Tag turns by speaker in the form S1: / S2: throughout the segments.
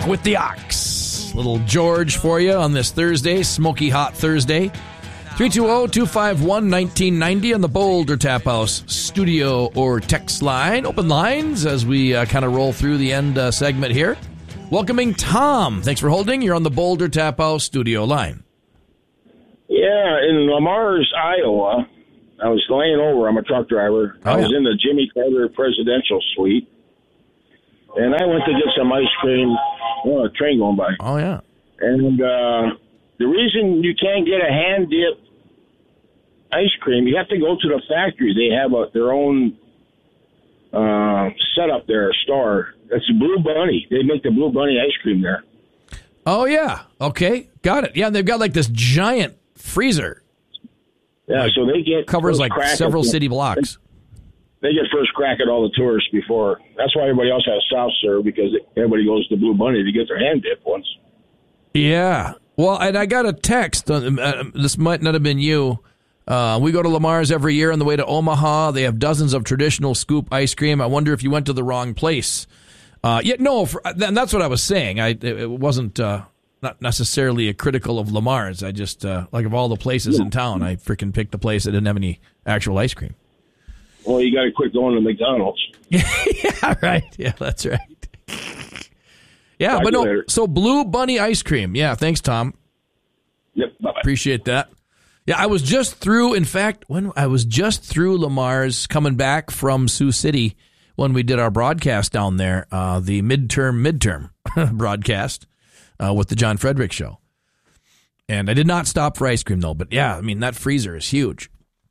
S1: with the Ox. Little George for you on this Thursday, smoky hot Thursday. 320-251-1990 on the Boulder Tap House studio or text line. Open lines as we kind of roll through the end segment here. Welcoming Tom. Thanks for holding. You're on the Boulder Tap House studio line.
S2: Yeah, in Lamar's, Iowa, I was laying over. I'm a truck driver. I was in the Jimmy Carter presidential suite, and I went to get some ice cream. Oh, a train going by.
S1: Oh, yeah.
S2: And the reason you can't get a hand-dip ice cream, you have to go to the factory. They have their own setup there, a store. It's Blue Bunny. They make the Blue Bunny ice cream there.
S1: Oh, yeah. Okay. Got it. Yeah, they've got like this giant freezer.
S2: Yeah,
S1: like,
S2: so they get
S1: covers like several city blocks.
S2: They get first crack at all the tourists before. That's why everybody else has soft serve, because everybody goes to Blue Bunny to get their hand dip once.
S1: Yeah. Well, and I got a text. This might not have been you. We go to Lamar's every year on the way to Omaha. They have dozens of traditional scoop ice cream. I wonder if you went to the wrong place. And that's what I was saying. It wasn't not necessarily a critical of Lamar's. I just, like of all the places in town, I freaking picked the place that didn't have any actual ice cream.
S2: Well, you got to quit going to McDonald's.
S1: Yeah, right. Yeah, that's right. Yeah, but no, so Blue Bunny ice cream. Yeah, thanks, Tom.
S2: Yep, bye-bye.
S1: Appreciate that. Yeah, I was just through, in fact, when I was just through Lamar's coming back from Sioux City when we did our broadcast down there, the midterm broadcast with the John Frederick Show. And I did not stop for ice cream, though. But, yeah, I mean, that freezer is huge.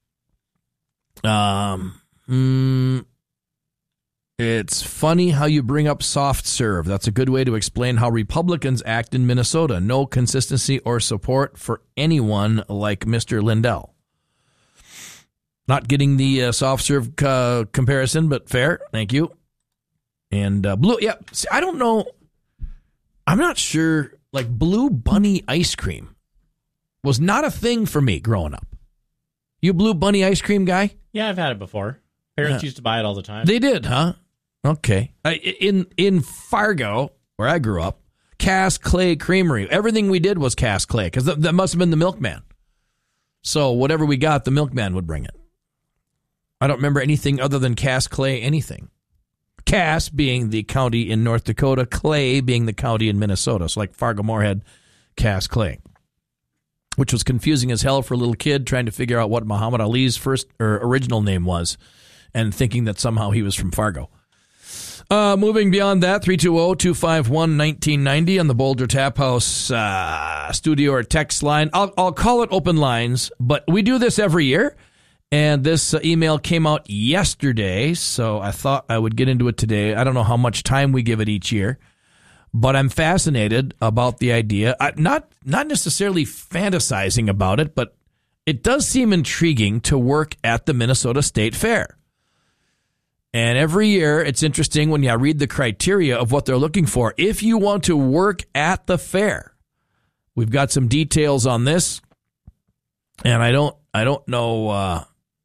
S1: It's funny how you bring up soft serve. That's a good way to explain how Republicans act in Minnesota. No consistency or support for anyone like Mr. Lindell. Not getting the soft serve comparison, but fair. Thank you. And blue, yeah. See, I don't know. I'm not sure. Like Blue Bunny ice cream was not a thing for me growing up. You Blue Bunny ice cream guy?
S3: Yeah, I've had it before. Parents used to buy it all the time.
S1: They did, huh? Okay. In Fargo, where I grew up, Cass Clay Creamery, everything we did was Cass Clay, because that must have been the milkman. So whatever we got, the milkman would bring it. I don't remember anything other than Cass Clay anything. Cass being the county in North Dakota, Clay being the county in Minnesota. So like Fargo-Moorhead, Cass Clay. Which was confusing as hell for a little kid trying to figure out what Muhammad Ali's first or original name was and thinking that somehow he was from Fargo. Moving beyond that, 320-251-1990 on the Boulder Tap House studio or text line. I'll call it open lines, but we do this every year, and this email came out yesterday, so I thought I would get into it today. I don't know how much time we give it each year, but I'm fascinated about the idea. Not necessarily fantasizing about it, but it does seem intriguing to work at the Minnesota State Fair. And every year, it's interesting when you read the criteria of what they're looking for. If you want to work at the fair, we've got some details on this. And I don't know,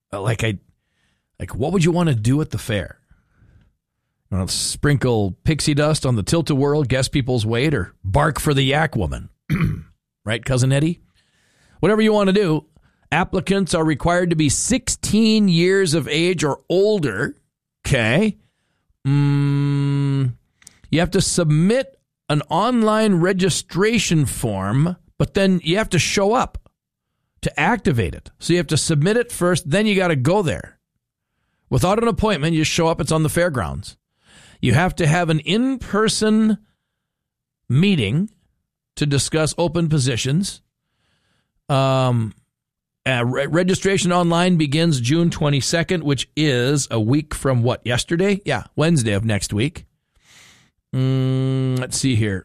S1: what would you want to do at the fair? You want to sprinkle pixie dust on the tilt-a-whirl, guess people's weight, or bark for the yak woman? Right, Cousin Eddie? Whatever you want to do, applicants are required to be 16 years of age or older. Okay. You have to submit an online registration form, but then you have to show up to activate it. So you have to submit it first, then you got to go there. Without an appointment, you show up, it's on the fairgrounds. You have to have an in-person meeting to discuss open positions. Registration online begins June 22nd, which is a week from what, yesterday? Yeah, Wednesday of next week. Let's see here.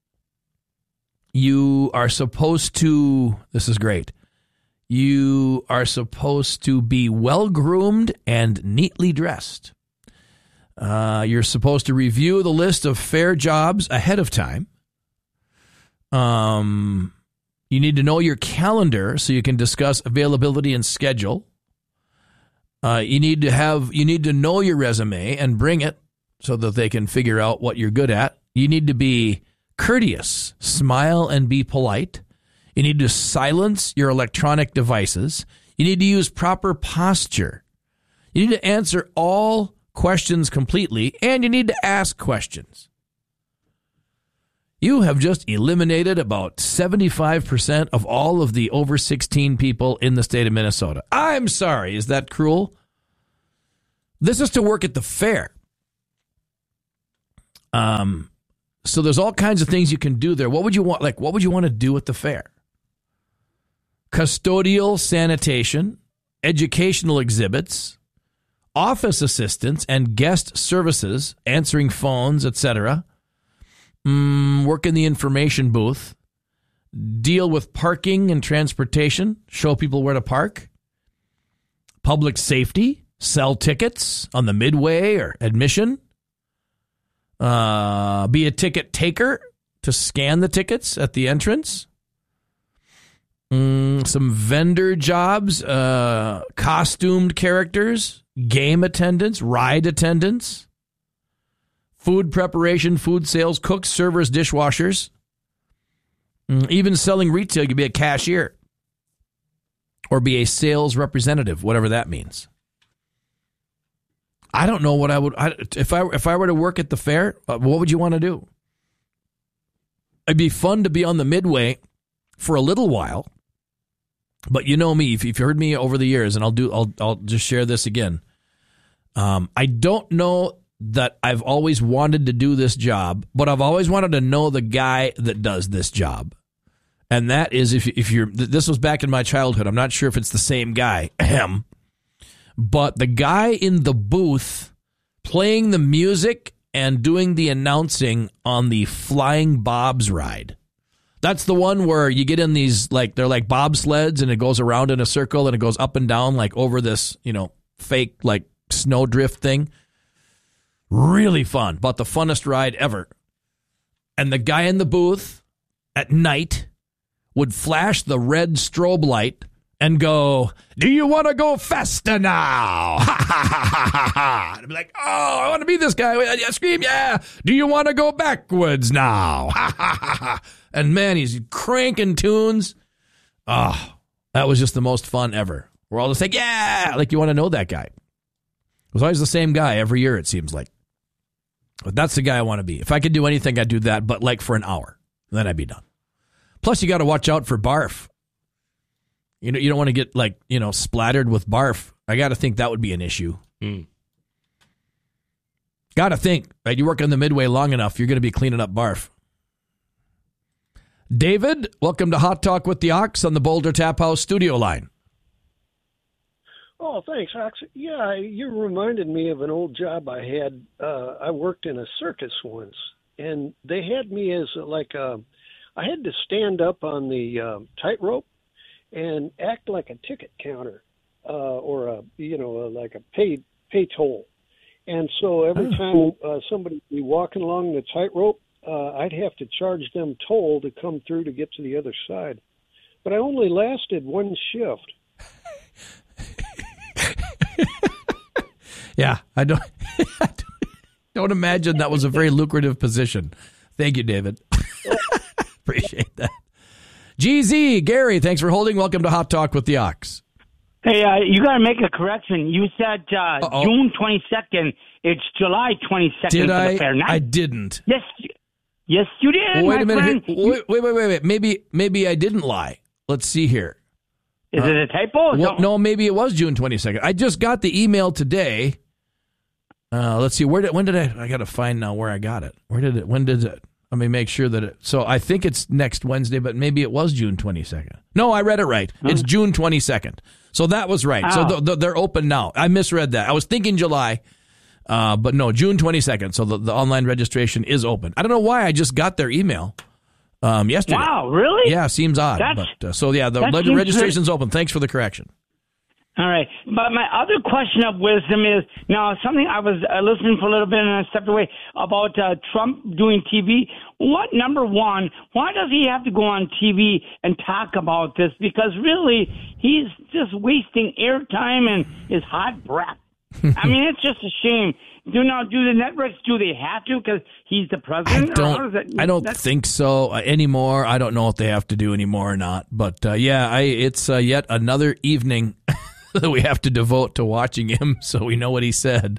S1: You are supposed to, this is great. You are supposed to be well-groomed and neatly dressed. You're supposed to review the list of fair jobs ahead of time. You need to know your calendar so you can discuss availability and schedule. You need to know your resume and bring it so that they can figure out what you're good at. You need to be courteous, smile and be polite. You need to silence your electronic devices. You need to use proper posture. You need to answer all questions completely, and you need to ask questions. You have just eliminated about 75% of all of the over 16 people in the state of Minnesota. I'm sorry. Is that cruel? This is to work at the fair. So there's all kinds of things you can do there. What would you want? Like, what would you want to do at the fair? Custodial sanitation, educational exhibits, office assistants and guest services, answering phones, etc. Work in the information booth, deal with parking and transportation, show people where to park, public safety, sell tickets on the midway or admission, be a ticket taker to scan the tickets at the entrance, some vendor jobs, costumed characters, game attendants, ride attendants, food preparation, food sales, cooks, servers, dishwashers, even selling retail. You could be a cashier or be a sales representative, whatever that means. I don't know what I would, if I were to work at the fair, what would you want to do? It'd be fun to be on the midway for a little while. But you know me, if you've heard me over the years, and I'll just share this again. I don't know that I've always wanted to do this job, but I've always wanted to know the guy that does this job. And that is if you're, this was back in my childhood. I'm not sure if it's the same guy, but the guy in the booth playing the music and doing the announcing on the Flying Bob's ride. That's the one where you get in these, like, they're like bobsleds and it goes around in a circle and it goes up and down like over this, fake like snowdrift thing. Really fun. About the funnest ride ever. And the guy in the booth at night would flash the red strobe light and go, "Do you want to go faster now?" I'd be like, "Oh, I want to be this guy." I scream, "Yeah." "Do you want to go backwards now?" And man, he's cranking tunes. Oh, that was just the most fun ever. We're all just like, "Yeah," like you want to know that guy. It was always the same guy every year, it seems like. But that's the guy I want to be. If I could do anything, I'd do that, but like for an hour. Then I'd be done. Plus, you got to watch out for barf. You don't want to get splattered with barf. I got to think that would be an issue. Got to think, right? You work on the midway long enough, you're going to be cleaning up barf. David, welcome to Hot Talk with the Ox on the Boulder Tap House studio line.
S4: Oh, thanks, Ox. Yeah, you reminded me of an old job I had. I worked in a circus once, and they had me as I had to stand up on the tightrope and act like a ticket counter or like a pay toll. And so every time somebody would be walking along the tightrope, I'd have to charge them toll to come through to get to the other side. But I only lasted one shift.
S1: Yeah, I don't imagine that was a very lucrative position. Thank you, David. Appreciate that. GZ, Gary, thanks for holding. Welcome to Hot Talk with the Ox.
S5: Hey, you got to make a correction. You said June 22nd. It's July 22nd
S1: did
S5: for
S1: I?
S5: the fair.
S1: I didn't.
S5: Yes, you did.
S1: Wait a minute.
S5: Wait.
S1: Maybe I didn't lie. Let's see here.
S5: Is it a typo?
S1: No, maybe it was June 22nd. I just got the email today. Let's see. When did I got to find now where I got it. When did it? Let me make sure that so I think it's next Wednesday, but maybe it was June 22nd. No, I read it right. It's June 22nd. So that was right. So they're open now. I misread that. I was thinking July, but no, June 22nd. So the online registration is open. I don't know why I just got their email yesterday.
S5: Wow, really?
S1: Yeah, seems odd. The registration's open. Thanks for the correction.
S5: All right. But my other question of wisdom is, now something I was listening for a little bit and I stepped away about Trump doing TV. Number one, why does he have to go on TV and talk about this? Because really, he's just wasting airtime and his hot breath. I mean, it's just a shame. Do the networks, do they have to because he's the president?
S1: I don't think so anymore. I don't know if they have to do anymore or not. But it's yet another evening that we have to devote to watching him so we know what he said.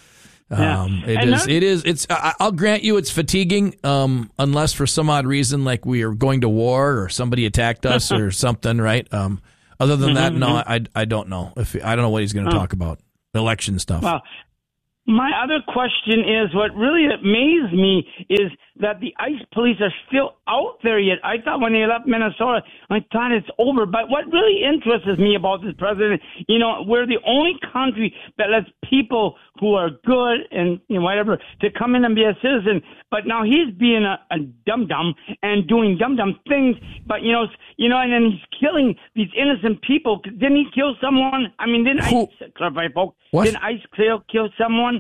S1: I'll grant you it's fatiguing, unless for some odd reason, like we are going to war or somebody attacked us or something, right? Other than that, no, I don't know. I don't know what he's going to talk about. Election stuff.
S5: Well, my other question is, what really amazed me is that the ICE police are still out there yet. I thought when they left Minnesota, I thought it's over. But what really interests me about this president, we're the only country that lets people who are good and whatever to come in and be a citizen. But now he's being a dum-dum and doing dum-dum things. But, and then he's killing these innocent people. Didn't he kill someone? I mean, clarify, folks. Didn't ICE kill someone?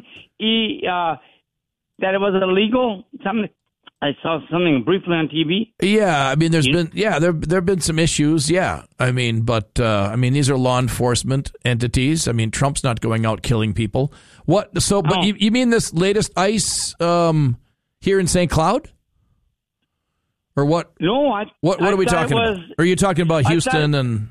S5: That it was illegal? I saw something briefly on TV.
S1: Yeah, I mean, there've been some issues. Yeah, I mean, but these are law enforcement entities. I mean, Trump's not going out killing people. What? So, but you mean this latest ICE here in St. Cloud, or what?
S5: No,
S1: what are we talking about? Are you talking about Houston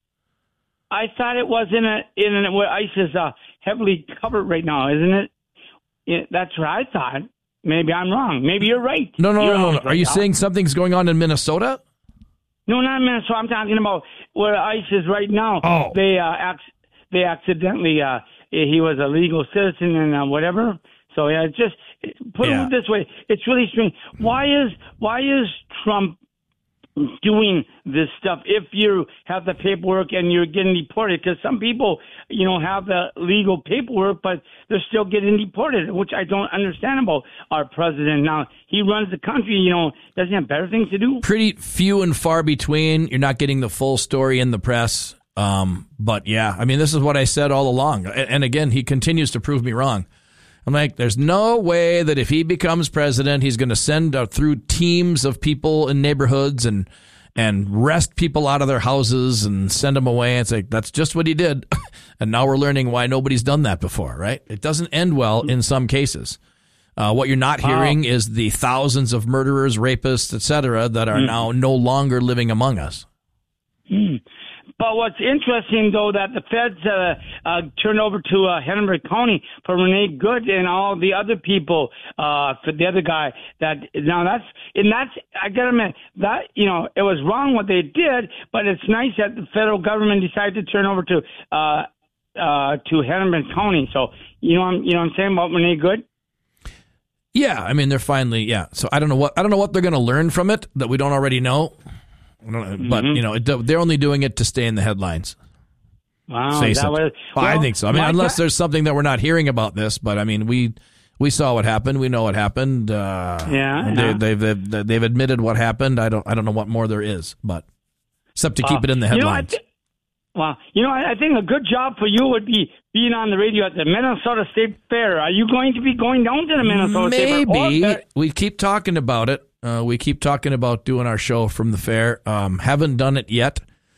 S5: I thought it was in where ICE is heavily covered right now, isn't it? That's what I thought. Maybe I'm wrong. Maybe you're right.
S1: No. Are you saying something's going on in Minnesota?
S5: No, not in Minnesota. I'm talking about where ICE is right now.
S1: Oh.
S5: They accidentally, he was a legal citizen and whatever. So, put it this way. It's really strange. Why is Trump doing this stuff if you have the paperwork and you're getting deported? Because some people, have the legal paperwork, but they're still getting deported, which I don't understand about our president. Now, he runs the country, doesn't he have better things to do?
S1: Pretty few and far between. You're not getting the full story in the press. But yeah, I mean, this is what I said all along. And again, he continues to prove me wrong. I'm like, there's no way that if he becomes president, he's going to send through teams of people in neighborhoods and wrest people out of their houses and send them away. It's like, that's just what he did. And now we're learning why nobody's done that before, right? It doesn't end well in some cases. What you're not hearing is the thousands of murderers, rapists, etc., that are now no longer living among us.
S5: But what's interesting, though, that the feds turned over to Hennepin County for Renee Good and all the other people, for the other guy. That's I gotta admit that it was wrong what they did, but it's nice that the federal government decided to turn over to Hennepin County. So you know what I'm saying about Renee Good.
S1: Yeah, I mean they're finally So I don't know what they're going to learn from it that we don't already know. But, they're only doing it to stay in the headlines.
S5: Wow.
S1: I think so. I mean, unless there's something that we're not hearing about this. But, I mean, we saw what happened. We know what happened. They've admitted what happened. I don't know what more there is, but except to keep it in the headlines.
S5: I think a good job for you would be being on the radio at the Minnesota State Fair. Are you going to be going down to the Minnesota State Fair?
S1: Maybe. We keep talking about it. We keep talking about doing our show from the fair. Haven't done it yet,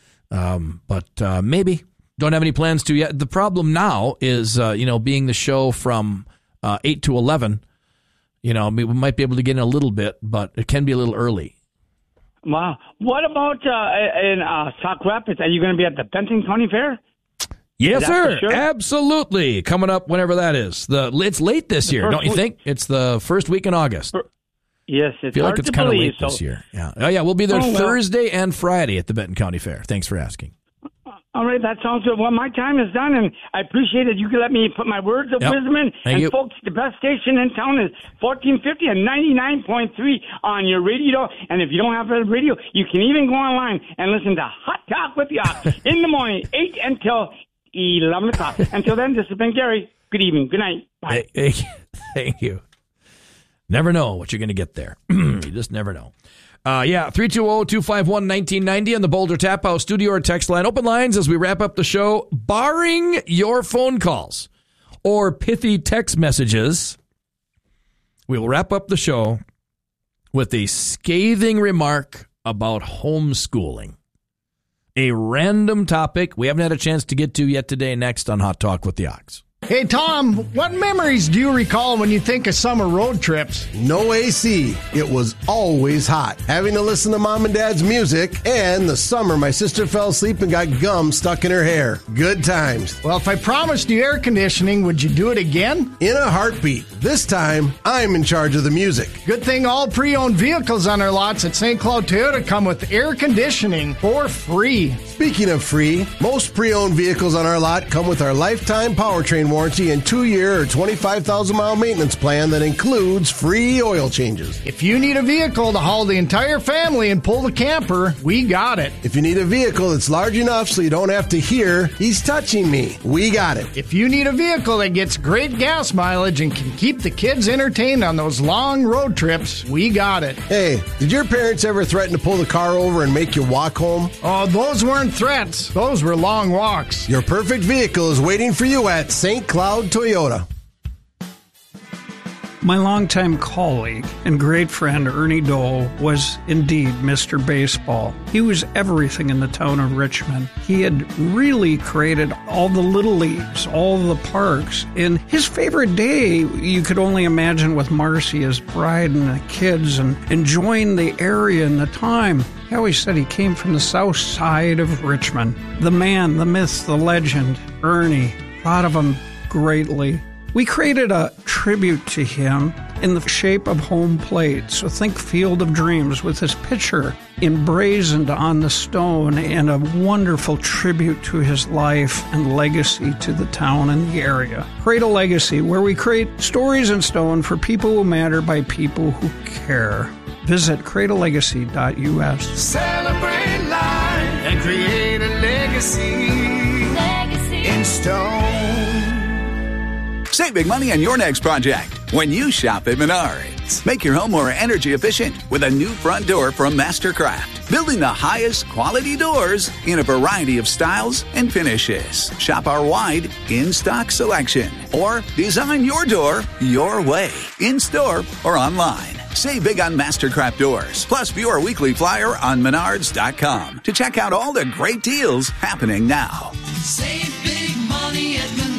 S1: but maybe. Don't have any plans to yet. The problem now is, being the show from 8 to 11, we might be able to get in a little bit, but it can be a little early.
S5: Wow. What about in Sauk Rapids? Are you going to be at the Benton County Fair?
S1: Yes, sir. Sure? Absolutely. Coming up whenever that is. It's late this year, don't you think? It's the first week in August.
S5: Yes, it's
S1: I feel
S5: hard
S1: like it's
S5: to
S1: kind of
S5: believe,
S1: late this year. Yeah. Oh, yeah. We'll be there Thursday and Friday at the Benton County Fair. Thanks for asking.
S5: All right. That sounds good. Well, my time is done, and I appreciate it. You can let me put my words of wisdom in.
S1: Thank you.
S5: Folks, the best station in town is 1450 and 99.3 on your radio. And if you don't have a radio, you can even go online and listen to Hot Talk with the Ox in the morning, 8 until 11 o'clock. Until then, this has been Gary. Good evening. Good night. Bye.
S1: Thank you. Never know what you're going to get there. You just never know. 320-251-1990 on the Boulder Tap House studio or text line. Open lines as we wrap up the show. Barring your phone calls or pithy text messages, we will wrap up the show with a scathing remark about homeschooling. A random topic we haven't had a chance to get to yet today next on Hot Talk with the Ox.
S6: Hey, Tom, what memories do you recall when you think of summer road trips?
S7: No AC. It was always hot. Having to listen to Mom and Dad's music, and the summer my sister fell asleep and got gum stuck in her hair. Good times.
S6: Well, if I promised you air conditioning, would you do it again?
S7: In a heartbeat. This time, I'm in charge of the music.
S6: Good thing all pre-owned vehicles on our lots at St. Cloud Toyota come with air conditioning for free.
S7: Speaking of free, most pre-owned vehicles on our lot come with our lifetime powertrain warranty and 2-year or 25,000-mile maintenance plan that includes free oil changes.
S6: If you need a vehicle to haul the entire family and pull the camper, we got it.
S7: If you need a vehicle that's large enough so you don't have to hear, he's touching me, we got it.
S6: If you need a vehicle that gets great gas mileage and can keep the kids entertained on those long road trips, we got it.
S7: Hey, did your parents ever threaten to pull the car over and make you walk home?
S6: Oh, those weren't threats. Those were long walks.
S7: Your perfect vehicle is waiting for you at St. Cloud Toyota.
S8: My longtime colleague and great friend Ernie Dole was indeed Mr. Baseball. He was everything in the town of Richmond. He had really created all the little leagues, all the parks. And his favorite day, you could only imagine with Marcy, his bride, and the kids, and enjoying the area and the time. He always said he came from the south side of Richmond. The man, the myth, the legend, Ernie, thought of him greatly. We created a tribute to him in the shape of home plate. So think Field of Dreams with his picture emblazoned on the stone, and a wonderful tribute to his life and legacy to the town and the area. Create a Legacy, where we create stories in stone for people who matter by people who care. Visit createalegacy.us.
S9: Celebrate life and create a legacy in stone.
S10: Save big money on your next project when you shop at Menards. Make your home more energy efficient with a new front door from Mastercraft. Building the highest quality doors in a variety of styles and finishes. Shop our wide in-stock selection. Or design your door your way, in-store or online. Save big on Mastercraft doors. Plus, view our weekly flyer on Menards.com to check out all the great deals happening now.
S9: Save big money at Menards.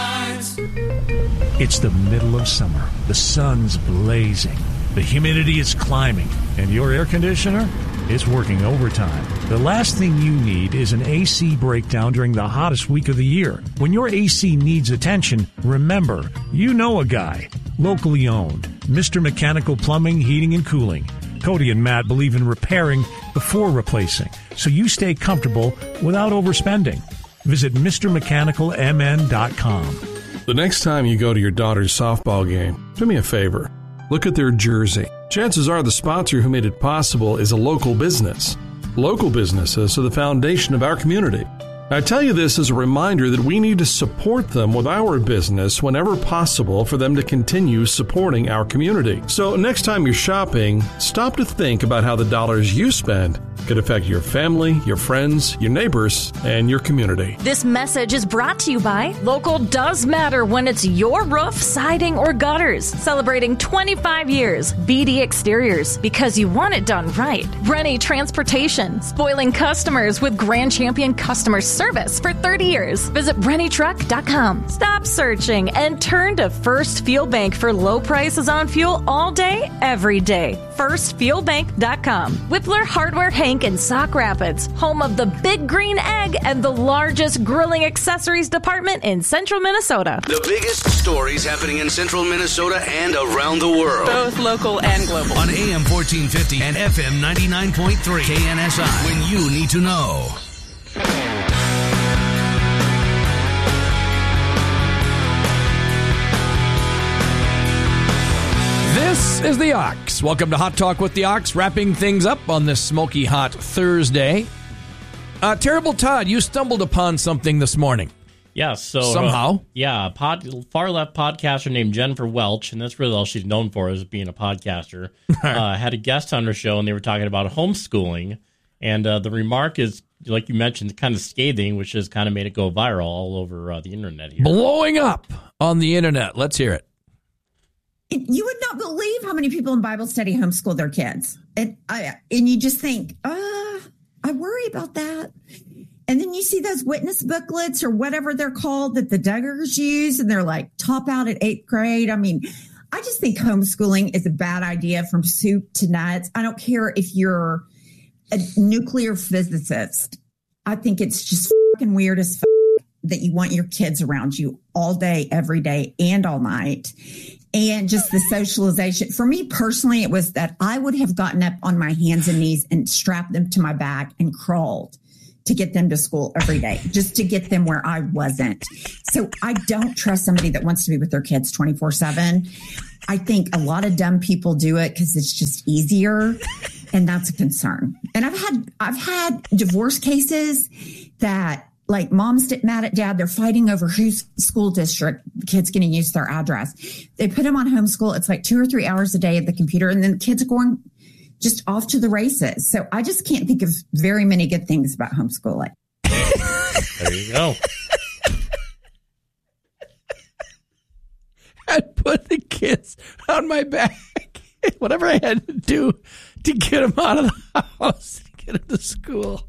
S11: It's the middle of summer. The sun's blazing. The humidity is climbing. And your air conditioner is working overtime. The last thing you need is an AC breakdown during the hottest week of the year. When your AC needs attention, remember, you know a guy. Locally owned. Mr. Mechanical Plumbing, Heating, and Cooling. Cody and Matt believe in repairing before replacing, so you stay comfortable without overspending. Visit MrMechanicalMN.com.
S12: The next time you go to your daughter's softball game, do me a favor. Look at their jersey. Chances are the sponsor who made it possible is a local business. Local businesses are the foundation of our community. I tell you this as a reminder that we need to support them with our business whenever possible for them to continue supporting our community. So next time you're shopping, stop to think about how the dollars you spend could affect your family, your friends, your neighbors, and your community.
S13: This message is brought to you by Local Does Matter when it's your roof, siding, or gutters. Celebrating 25 years. BD Exteriors, because you want it done right. Rennie Transportation, spoiling customers with Grand Champion customer service for 30 years. Visit RennieTruck.com. Stop searching and turn to First Fuel Bank for low prices on fuel all day, every day. FirstFuelBank.com. Whippler Hardware Hank in Sauk Rapids, home of the Big Green Egg and the largest grilling accessories department in central Minnesota.
S14: The biggest stories happening in central Minnesota and around the world.
S15: Both local and global.
S14: On AM 1450 and FM 99.3 KNSI. When you need to know.
S1: This is the Ox. Welcome to Hot Talk with the Ox, wrapping things up on this smoky hot Thursday. Terrible Todd, you stumbled upon something this morning.
S3: Yeah, so
S1: somehow.
S3: Far left podcaster named Jennifer Welch, and that's really all she's known for is being a podcaster, had a guest on her show, and they were talking about homeschooling. And the remark is, like you mentioned, kind of scathing, which has kind of made it go viral all over the internet here.
S1: Blowing up on the internet. Let's hear it.
S16: You would not believe how many people in Bible study homeschool their kids. And you just think, I worry about that. And then you see those witness booklets or whatever they're called that the Duggars use, and they're like top out at 8th grade. I mean, I just think homeschooling is a bad idea from soup to nuts. I don't care if you're a nuclear physicist. I think it's just fucking weird as fuck that you want your kids around you all day, every day, and all night. And just the socialization. For me personally, it was that I would have gotten up on my hands and knees and strapped them to my back and crawled to get them to school every day, just to get them where I wasn't. So I don't trust somebody that wants to be with their kids 24/7. I think a lot of dumb people do it because it's just easier, and that's a concern. And I've had divorce cases that, like, moms get mad at dad. They're fighting over whose school district the kid's going to use their address. They put them on homeschool. It's like 2 or 3 hours a day at the computer, and then the kids are going just off to the races. So I just can't think of very many good things about homeschooling.
S3: There you go.
S1: I'd put the kids on my back, whatever I had to do to get them out of the house, get them to school.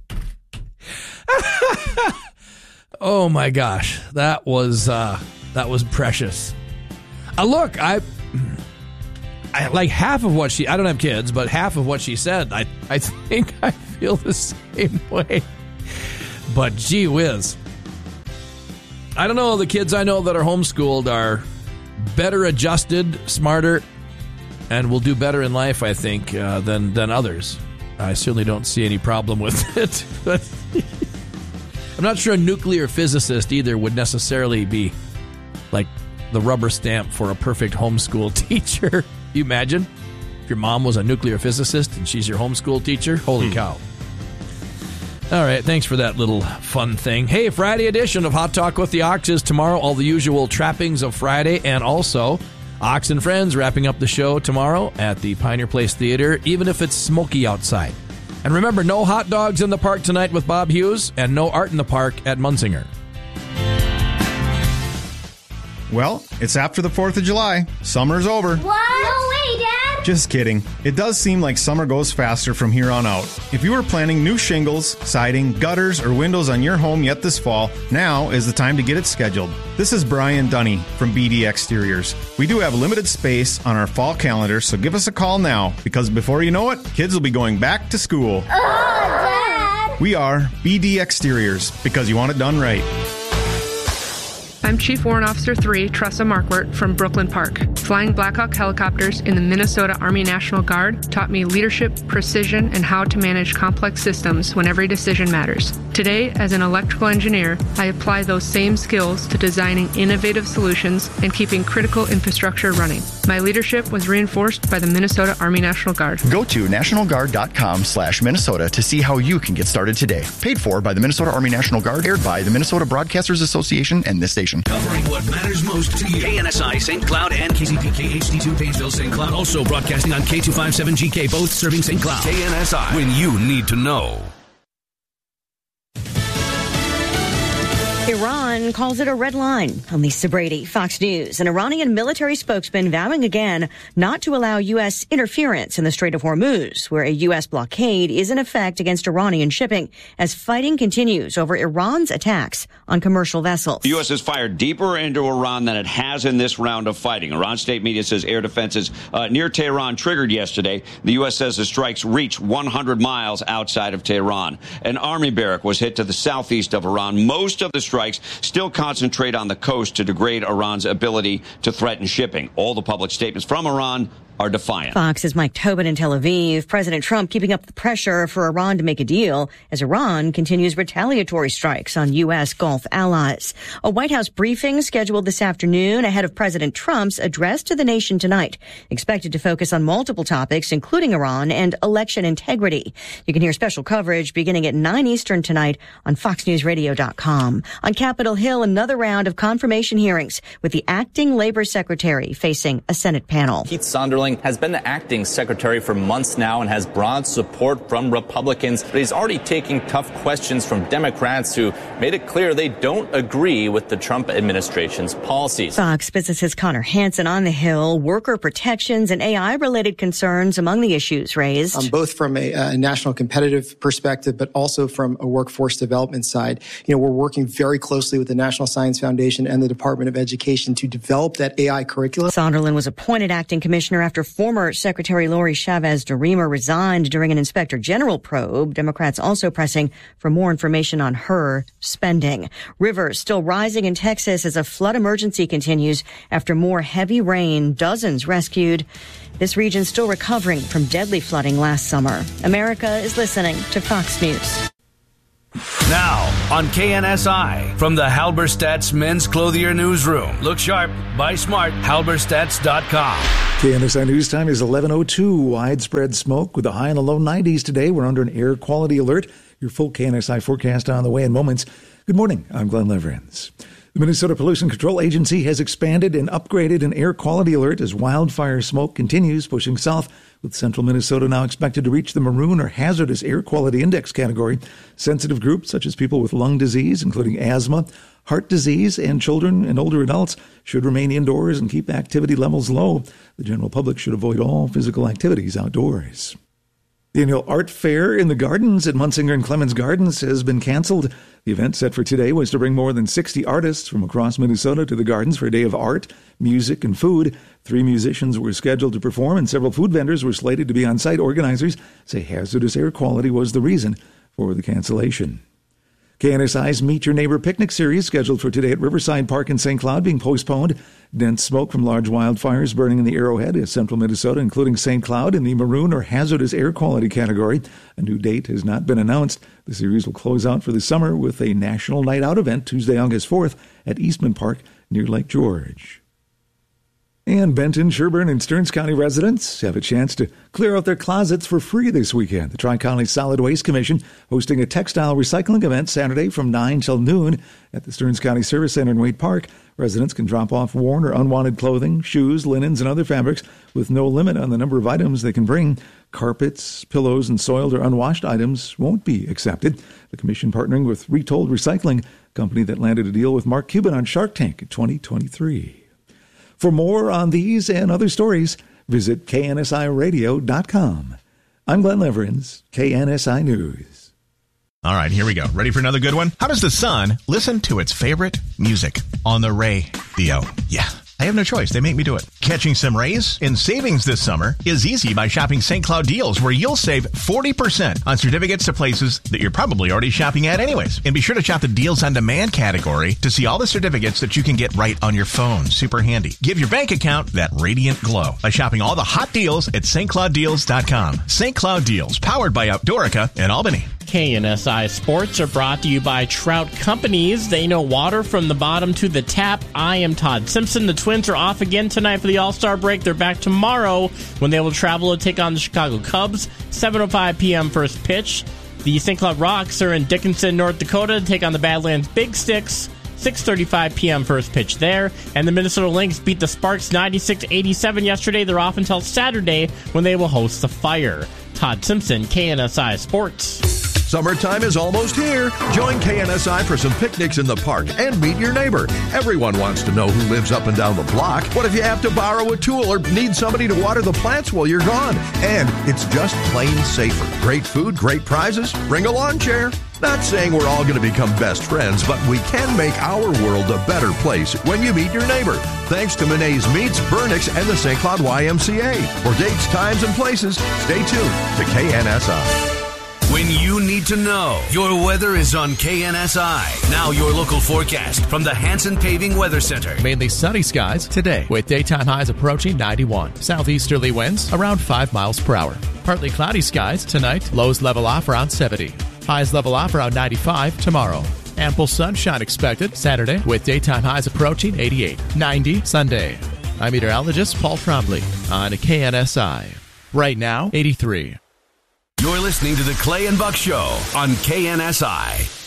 S1: Oh my gosh, that was precious. Look, I like half of what I don't have kids, but half of what she said, I think I feel the same way. But gee whiz. I don't know, the kids I know that are homeschooled are better adjusted, smarter, and will do better in life, I think, than others. I certainly don't see any problem with it. But I'm not sure a nuclear physicist either would necessarily be like the rubber stamp for a perfect homeschool teacher. You imagine if your mom was a nuclear physicist and she's your homeschool teacher? Holy cow. All right, thanks for that little fun thing. Hey, Friday edition of Hot Talk with the Ox is tomorrow. All the usual trappings of Friday, and also Ox and Friends wrapping up the show tomorrow at the Pioneer Place Theater, even if it's smoky outside. And remember, no hot dogs in the park tonight with Bob Hughes, and no art in the park at Munsinger.
S15: Well, it's after the 4th of July. Summer's over.
S9: What? No way, Dad!
S15: Just kidding. It does seem like summer goes faster from here on out. If you are planning new shingles, siding, gutters, or windows on your home yet this fall, now is the time to get it scheduled. This is Brian Dunny from BD Exteriors. We do have limited space on our fall calendar, so give us a call now, because before you know it, kids will be going back to school.
S9: Dad!
S15: We are BD Exteriors, because you want it done right.
S17: I'm Chief Warrant Officer 3, Tressa Markwart from Brooklyn Park. Flying Black Hawk helicopters in the Minnesota Army National Guard taught me leadership, precision, and how to manage complex systems when every decision matters. Today, as an electrical engineer, I apply those same skills to designing innovative solutions and keeping critical infrastructure running. My leadership was reinforced by the Minnesota Army National Guard.
S18: Go to nationalguard.com/Minnesota to see how you can get started today. Paid for by the Minnesota Army National Guard, aired by the Minnesota Broadcasters Association and this station.
S14: Covering what matters most to you. KNSI St. Cloud and KCPK HD2 Painesville St. Cloud. Also broadcasting on K257GK, both serving St. Cloud. KNSI, when you need to know.
S19: Iran calls it a red line. I'm Lisa Brady, Fox News. An Iranian military spokesman vowing again not to allow U.S. interference in the Strait of Hormuz, where a U.S. blockade is in effect against Iranian shipping, as fighting continues over Iran's attacks on commercial vessels.
S20: The U.S. has fired deeper into Iran than it has in this round of fighting. Iran state media says air defenses near Tehran triggered yesterday. The U.S. says the strikes reached 100 miles outside of Tehran. An army barrack was hit to the southeast of Iran. Most of the strikes still concentrate on the coast to degrade Iran's ability to threaten shipping. All the public statements from Iran are defiant.
S19: Fox's Mike Tobin in Tel Aviv. President Trump keeping up the pressure for Iran to make a deal as Iran continues retaliatory strikes on U.S. Gulf allies. A White House briefing scheduled this afternoon ahead of President Trump's address to the nation tonight, expected to focus on multiple topics, including Iran and election integrity. You can hear special coverage beginning at 9 Eastern tonight on FoxNewsRadio.com. On Capitol Hill, another round of confirmation hearings with the acting labor secretary facing a Senate panel.
S21: Keith Sonderland Sterling has been the acting secretary for months now and has broad support from Republicans, but he's already taking tough questions from Democrats who made it clear they don't agree with the Trump administration's policies.
S19: Fox Business's Connor Hansen on the Hill, worker protections and AI-related concerns among the issues raised.
S22: Both from a national competitive perspective, but also from a workforce development side. We're working very closely with the National Science Foundation and the Department of Education to develop that AI curriculum.
S19: Sonderland was appointed acting commissioner after former Secretary Lori Chavez DeRemer resigned during an inspector general probe. Democrats also pressing for more information on her spending. Rivers still rising in Texas as a flood emergency continues after more heavy rain. Dozens rescued. This region still recovering from deadly flooding last summer. America is listening to Fox News.
S14: Now on KNSI from the Halberstadt's Men's Clothier Newsroom. Look sharp, buy smart, halberstadts.com.
S23: KNSI News Time is 11:02. Widespread smoke with a high in the low 90s today. We're under an air quality alert. Your full KNSI forecast on the way in moments. Good morning. I'm Glenn Leverins. The Minnesota Pollution Control Agency has expanded and upgraded an air quality alert as wildfire smoke continues pushing south, with central Minnesota now expected to reach the maroon or hazardous air quality index category. Sensitive groups such as people with lung disease, including asthma, heart disease, and children and older adults should remain indoors and keep activity levels low. The general public should avoid all physical activities outdoors. The annual art fair in the gardens at Munsinger and Clemens Gardens has been canceled. The event set for today was to bring more than 60 artists from across Minnesota to the gardens for a day of art, music, and food. 3 musicians were scheduled to perform, and several food vendors were slated to be on site. Organizers say hazardous air quality was the reason for the cancellation. KNSI's Meet Your Neighbor picnic series, scheduled for today at Riverside Park in St. Cloud, being postponed. Dense smoke from large wildfires burning in the Arrowhead is central Minnesota, including St. Cloud, in the maroon or hazardous air quality category. A new date has not been announced. The series will close out for the summer with a National Night Out event Tuesday, August 4th at Eastman Park near Lake George. And Benton, Sherburne, and Stearns County residents have a chance to clear out their closets for free this weekend. The Tri-County Solid Waste Commission hosting a textile recycling event Saturday from 9 till noon at the Stearns County Service Center in Wade Park. Residents can drop off worn or unwanted clothing, shoes, linens, and other fabrics with no limit on the number of items they can bring. Carpets, pillows, and soiled or unwashed items won't be accepted. The commission partnering with Retold Recycling, company that landed a deal with Mark Cuban on Shark Tank in 2023. For more on these and other stories, visit KNSIRadio.com. I'm Glenn Leverins, KNSI News.
S24: All right, here we go. Ready for another good one? How does the sun listen to its favorite music? On the radio. Yeah. I have no choice. They make me do it. Catching some rays and savings this summer is easy by shopping St. Cloud Deals, where you'll save 40% on certificates to places that you're probably already shopping at anyways. And be sure to shop the Deals on Demand category to see all the certificates that you can get right on your phone. Super handy. Give your bank account that radiant glow by shopping all the hot deals at stclouddeals.com. St. Cloud Deals, powered by Outdoorica in Albany.
S3: KNSI Sports are brought to you by Trout Companies. They know water from the bottom to the tap. I am Todd Simpson. The Twins are off again tonight for the All-Star break. They're back tomorrow when they will travel to take on the Chicago Cubs. 7:05 p.m. first pitch. The St. Cloud Rocks are in Dickinson, North Dakota to take on the Badlands Big Sticks. 6:35 p.m. first pitch there. And the Minnesota Lynx beat the Sparks 96-87 yesterday. They're off until Saturday when they will host the Fire. Todd Simpson, KNSI Sports.
S25: Summertime is almost here. Join KNSI for some picnics in the park and meet your neighbor. Everyone wants to know who lives up and down the block. What if you have to borrow a tool or need somebody to water the plants while you're gone? And it's just plain safer. Great food, great prizes. Bring a lawn chair. Not saying we're all going to become best friends, but we can make our world a better place when you meet your neighbor. Thanks to Monet's Meats, Burnix, and the St. Cloud YMCA. For dates, times, and places, stay tuned to KNSI.
S14: When you need to know, your weather is on KNSI. Now your local forecast from the Hanson Paving Weather Center.
S26: Mainly sunny skies today with daytime highs approaching 91. Southeasterly winds around 5 miles per hour. Partly cloudy skies tonight. Lows level off around 70. Highs level off around 95 tomorrow. Ample sunshine expected Saturday with daytime highs approaching 88. 90 Sunday. I'm meteorologist Paul Trombley on KNSI. Right now, 83.
S14: You're listening to the Clay and Buck Show on KNSI.